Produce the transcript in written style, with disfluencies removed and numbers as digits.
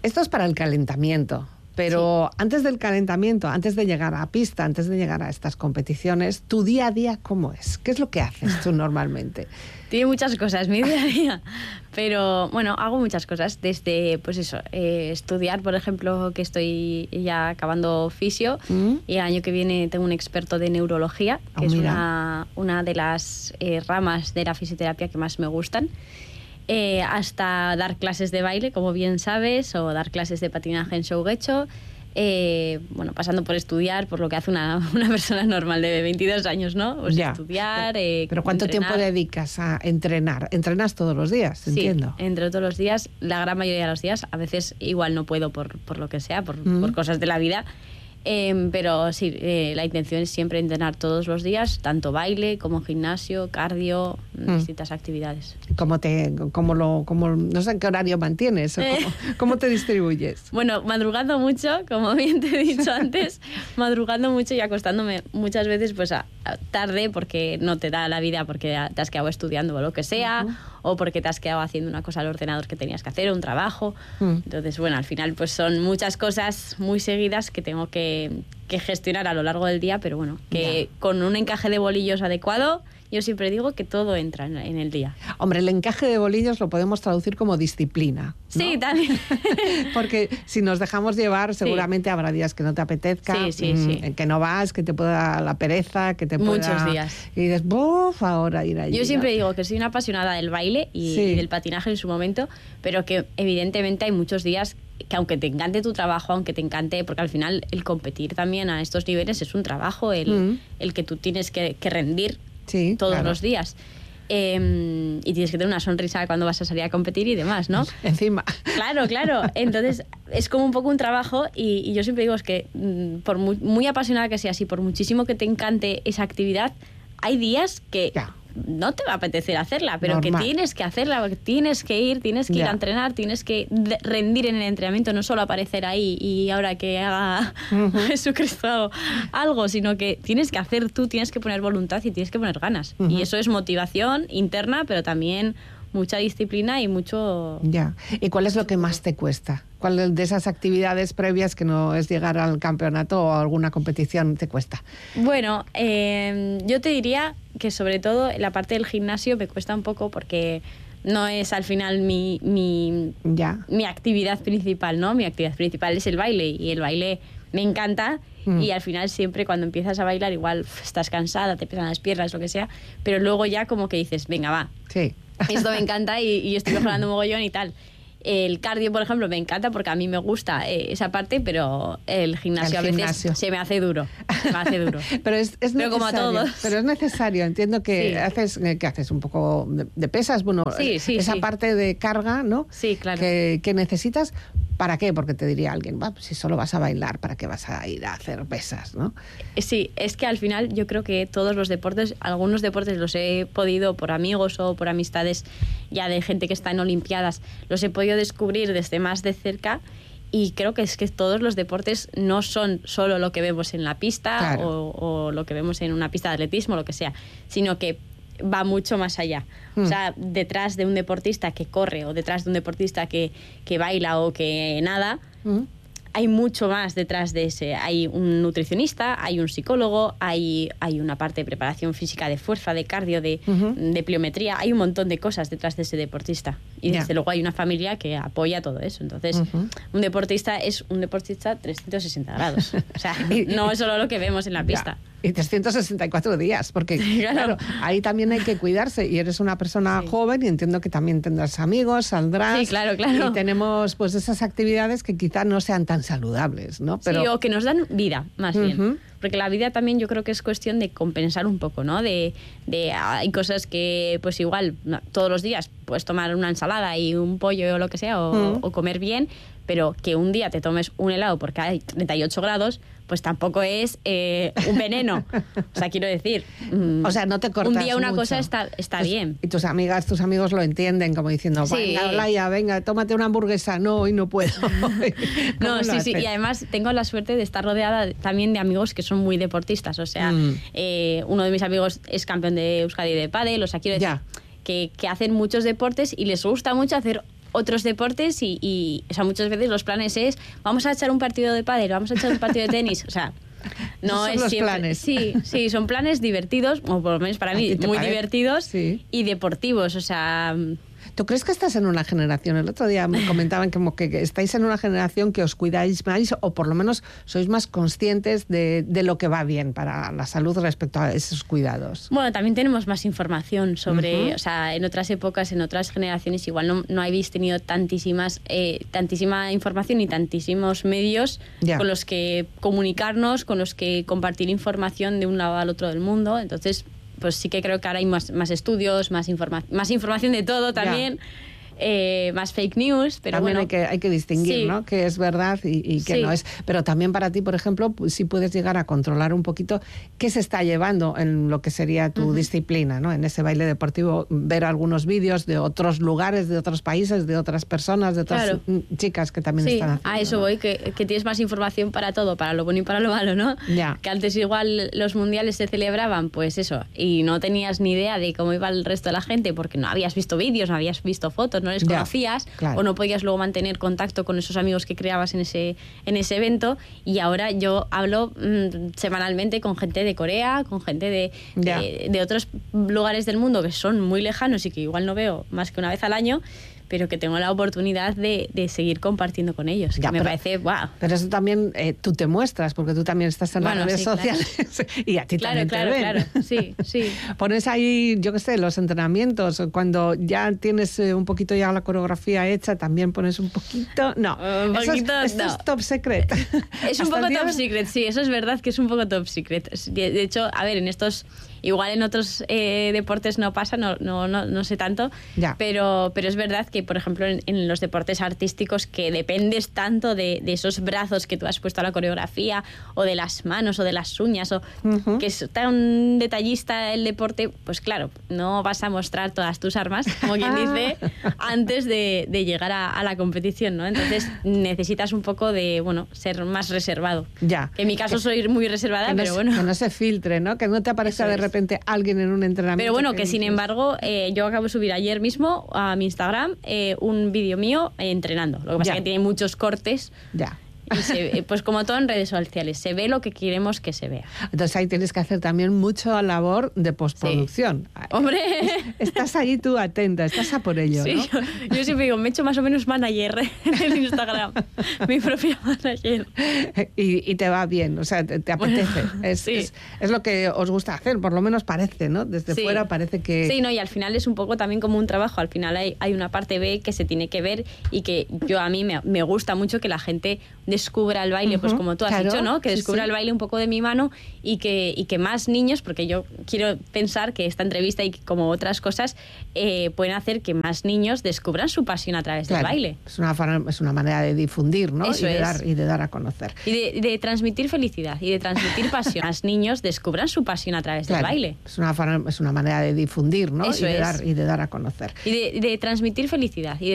Esto es para el calentamiento. Pero antes del calentamiento, antes de llegar a pista, antes de llegar a estas competiciones, ¿tu día a día cómo es? ¿Qué es lo que haces tú normalmente? Tiene muchas cosas mi día a día, pero bueno, hago muchas cosas, desde pues eso, estudiar, por ejemplo, que estoy ya acabando fisio, y el año que viene tengo un experto de neurología, que es una de las ramas de la fisioterapia que más me gustan. Hasta dar clases de baile, como bien sabes, o dar clases de patinaje en Shougetsu, bueno, pasando por estudiar, por lo que hace una persona normal de 22 años, ¿no? Pues estudiar, ¿Pero cuánto tiempo dedicas a entrenar? ¿Entrenas todos los días? Entiendo. Sí, entreno todos los días, la gran mayoría de los días. A veces igual no puedo por lo que sea, por cosas de la vida. Pero sí, la intención es siempre entrenar todos los días, tanto baile como gimnasio, cardio, distintas actividades. No sé en qué horario mantienes, o ¿cómo te distribuyes? Bueno, madrugando mucho, como bien te he dicho antes, madrugando mucho y acostándome muchas veces pues tarde, porque no te da la vida, porque te has quedado estudiando o lo que sea, o porque te has quedado haciendo una cosa al ordenador que tenías que hacer, un trabajo. Entonces, bueno, al final pues son muchas cosas muy seguidas que tengo que gestionar a lo largo del día, pero bueno, que con un encaje de bolillos adecuado, yo siempre digo que todo entra en el día. Hombre, el encaje de bolillos lo podemos traducir como disciplina, ¿no? Sí, también. Porque si nos dejamos llevar, seguramente habrá días que no te apetezca, que no vas, que te pueda dar la pereza, que te pueda... Muchos días. Y dices, ¡buf! Ahora ir allí. Yo siempre digo que soy una apasionada del baile y del patinaje en su momento, pero que evidentemente hay muchos días que aunque te encante tu trabajo, aunque te encante, porque al final el competir también a estos niveles es un trabajo, el que tú tienes que rendir todos los días. Y tienes que tener una sonrisa cuando vas a salir a competir y demás, ¿no? Encima. Claro. Entonces, es como un poco un trabajo y yo siempre digo es que por muy apasionada que seas y por muchísimo que te encante esa actividad, hay días que no te va a apetecer hacerla, pero que tienes que hacerla, porque tienes que ir a entrenar, tienes que rendir en el entrenamiento, no solo aparecer ahí y ahora que haga Jesucristo algo, sino que tienes que hacer tú, tienes que poner voluntad y tienes que poner ganas. Y eso es motivación interna, pero también mucha disciplina y mucho... ¿Y cuál es lo que más te cuesta? ¿Cuál de esas actividades previas que no es llegar al campeonato o a alguna competición te cuesta? Bueno, yo te diría que sobre todo la parte del gimnasio me cuesta un poco porque no es al final mi actividad principal, ¿no? Mi actividad principal es el baile y el baile me encanta y al final siempre cuando empiezas a bailar igual estás cansada, te pesan las piernas, lo que sea, pero luego ya como que dices, venga, va. Sí. Esto me encanta y estoy mejorando un mogollón y tal. El cardio, por ejemplo, me encanta porque a mí me gusta esa parte, pero el gimnasio a veces se me hace duro. pero como a todos. Pero es necesario. Entiendo que haces un poco de pesas, bueno, esa parte de carga, ¿no? Sí, claro. Que necesitas. ¿Para qué? Porque te diría alguien, si solo vas a bailar, ¿para qué vas a ir a hacer pesas, no? Sí, es que al final yo creo que todos los deportes, algunos deportes los he podido por amigos o por amistades ya de gente que está en Olimpiadas, los he podido descubrir desde más de cerca y creo que es que todos los deportes no son solo lo que vemos en la pista o lo que vemos en una pista de atletismo, lo que sea, sino que va mucho más allá. O sea, detrás de un deportista que corre o detrás de un deportista que baila o que nada, hay mucho más detrás de ese. Hay un nutricionista, hay un psicólogo, hay una parte de preparación física, de fuerza, de cardio, de pliometría. Hay un montón de cosas detrás de ese deportista. Y desde luego hay una familia que apoya todo eso. Entonces, un deportista es un deportista 360 grados. O sea, no es solo lo que vemos en la pista. Y 364 días, porque claro, ahí también hay que cuidarse. Y eres una persona joven y entiendo que también tendrás amigos, saldrás. Sí, claro. Y tenemos pues esas actividades que quizás no sean tan saludables, ¿no? Pero... Sí, o que nos dan vida, más bien. Porque la vida también yo creo que es cuestión de compensar un poco, ¿no? Hay cosas que pues igual todos los días puedes tomar una ensalada y un pollo o lo que sea, o comer bien, pero que un día te tomes un helado porque hay 38 grados, pues tampoco es un veneno. O sea, quiero decir... o sea, no te cortas un día una mucho. cosa está bien. Y tus amigas, tus amigos lo entienden, como diciendo, venga, Olaya, venga, tómate una hamburguesa. No, hoy no puedo. No, sí. Y además tengo la suerte de estar rodeada también de amigos que son muy deportistas. O sea, uno de mis amigos es campeón de Euskadi de pádel. O sea, quiero decir que hacen muchos deportes y les gusta mucho hacer otros deportes y o sea, muchas veces los planes es vamos a echar un partido de pádel, vamos a echar un partido de tenis, o sea, no Esos es son los siempre, planes. Sí, son planes divertidos, o por lo menos para mí muy divertidos y deportivos, o sea, ¿tú crees que estás en una generación? El otro día me comentaban como que estáis en una generación que os cuidáis más o por lo menos sois más conscientes de lo que va bien para la salud respecto a esos cuidados. Bueno, también tenemos más información sobre, o sea, en otras épocas, en otras generaciones igual no habéis tenido tantísima información y tantísimos medios con los que comunicarnos, con los que compartir información de un lado al otro del mundo, entonces pues sí que creo que ahora hay más estudios, más información de todo también, más fake news, pero también bueno, hay que distinguir, ¿no? Que es verdad y que no es. Pero también para ti, por ejemplo, sí puedes llegar a controlar un poquito qué se está llevando en lo que sería tu disciplina, ¿no? En ese baile deportivo, ver algunos vídeos de otros lugares, de otros países, de otras personas, de otras chicas que también están haciendo. A eso voy, que tienes más información para todo, para lo bueno y para lo malo, ¿no? Ya. Que antes igual los mundiales se celebraban, pues eso, y no tenías ni idea de cómo iba el resto de la gente porque no habías visto vídeos, no habías visto fotos, no les conocías, o no podías luego mantener contacto con esos amigos que creabas en ese evento, y ahora yo hablo semanalmente con gente de Corea, con gente de otros lugares del mundo que son muy lejanos y que igual no veo más que una vez al año, pero que tengo la oportunidad de seguir compartiendo con ellos, que me parece wow. Pero eso también tú te muestras, porque tú también estás en las redes sociales y a ti también te ven. Claro, sí. Pones ahí, yo qué sé, los entrenamientos, cuando ya tienes un poquito ya la coreografía hecha, también pones un poquito... No, eso es top secret. Es un poco top secret, sí, eso es verdad que es un poco top secret. De hecho, a ver, en estos... Igual en otros deportes no pasa, no sé tanto, pero es verdad que, por ejemplo, en los deportes artísticos que dependes tanto de esos brazos que tú has puesto a la coreografía, o de las manos, o de las uñas, o que es tan detallista el deporte, pues claro, no vas a mostrar todas tus armas, como quien dice, antes de llegar a la competición, ¿no? Entonces necesitas un poco de, ser más reservado. Que en mi caso soy muy reservada, pero bueno. Que no se filtre, ¿no? Que no te aparezca de repente alguien en un entrenamiento. Pero bueno, que sin embargo, yo acabo de subir ayer mismo a mi Instagram un vídeo mío entrenando. Lo que pasa es que tiene muchos cortes. Y pues como todo en redes sociales, se ve lo que queremos que se vea. Entonces ahí tienes que hacer también mucha labor de postproducción. ¡Hombre! Estás ahí tú atenta, estás a por ello, ¿no? Yo siempre digo, me he hecho más o menos manager en el Instagram, mi propia manager. Y te va bien, o sea, te apetece. Es lo que os gusta hacer, por lo menos parece, ¿no? Desde fuera parece que... Sí, y al final es un poco también como un trabajo. Al final hay una parte B que se tiene que ver y que a mí me gusta mucho que la gente descubra el baile, pues como tú has dicho, ¿no? Que descubra el baile un poco de mi mano y que más niños, porque yo quiero pensar que esta entrevista y como otras cosas pueden hacer que más niños descubran su pasión a través del baile. Es una manera de difundir, ¿no? Y de dar a conocer. Y de transmitir felicidad y de transmitir pasión. Más niños descubran su pasión a través del baile. Es una manera de difundir, ¿no? Y de dar a conocer. Y de transmitir felicidad y